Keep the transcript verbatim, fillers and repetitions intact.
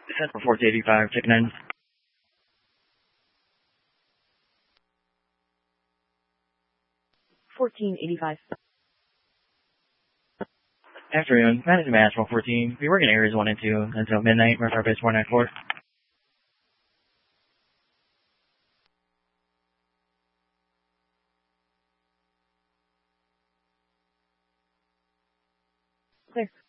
Descent for fourteen eighty-five, check nine. fourteen eighty-five. Afternoon, Madison Mass one fourteen. We work in areas one and two until midnight. We're base four nine four. Clear.